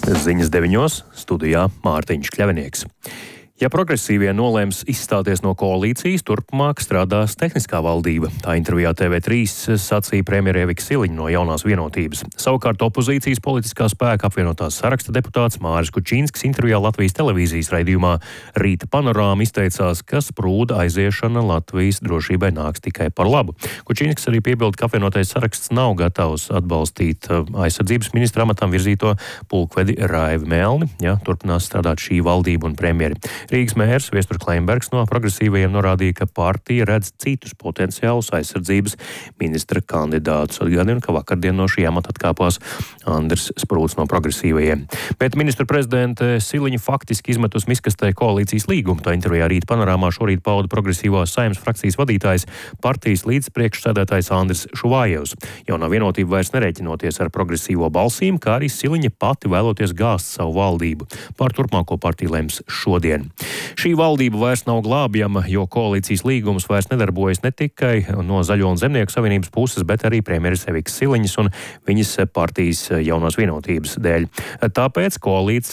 Ziņas 9. Studijā Mārtiņš Kļavinieks. Ja progresīvie nolēms izstāties no koalīcijas, turpmāk strādās tehniskā valdība. Tā intervijā TV3 sacīja premjere Evika Siliņa no Jaunās vienotības. Savukārt opozīcijas politiskā spēka apvienotās saraksta deputāts Māris Kučīnskis intervijā Latvijas televīzijas raidījumā Rīta panorāma izteicās, ka sprūda aiziešana Latvijas drošībai nāks tikai par labu. Kučīnskis arī piebilda, ka apvienotais saraksts nav gatavs atbalstīt aizsardzības ministra amatam virzīto pulkvedi Raivi Melni, ja turpinās strādāt šī valdība un premjeri. Rīgas mērs Viestur Kleinbergs no progresīvajiem norādīja, ka partija redz citus potenciālus aizsardzības ministra kandidātus. Atgādina, ka vakardien no šī amata atkāpās Andris Sprūts no progresīvajiem. Bet ministra prezidente Siliņa faktiski izmetus miskastē koalīcijas līgumu. Tā intervijā Rīta panorāmā šorīt pauda progresīvās Saeimas frakcijas vadītājs, partijas līdzpriekšsēdētājs Andris Šuvājevs. Jaunā vienotība vairs nerēķinoties ar progresīvo balsīm, kā arī Siliņa pati vēloties gāzt savu valdību. Par turpmāko partiju lems šodien. Šī valdība vairs nav glābjama, jo koalīcijas līgums vairs nedarbojas ne tikai no Zaļo un Zemnieku savienības puses, bet arī premjeres Evikas Siliņas un viņas partijas Jaunās vienotības dēļ. Tāpēc